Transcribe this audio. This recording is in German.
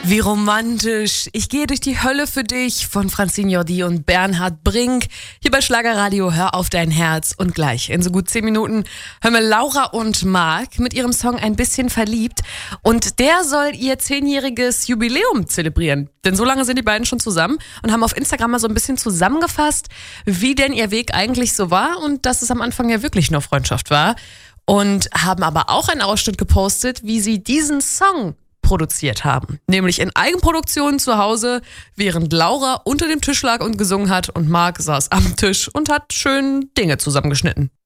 Wie romantisch. Ich gehe durch die Hölle für dich von Francine Jordi und Bernhard Brink. Hier bei Schlagerradio Hör auf dein Herz. Und gleich in so gut 10 Minuten hören wir Laura und Marc mit ihrem Song Ein bisschen verliebt. Und der soll ihr 10-jähriges Jubiläum zelebrieren. Denn so lange sind die beiden schon zusammen und haben auf Instagram mal so ein bisschen zusammengefasst, wie denn ihr Weg eigentlich so war und dass es am Anfang ja wirklich nur Freundschaft war. Und haben aber auch einen Ausschnitt gepostet, wie sie diesen Song produziert haben. Nämlich in Eigenproduktion zu Hause, während Laura unter dem Tisch lag und gesungen hat und Marc saß am Tisch und hat schön Dinge zusammengeschnitten.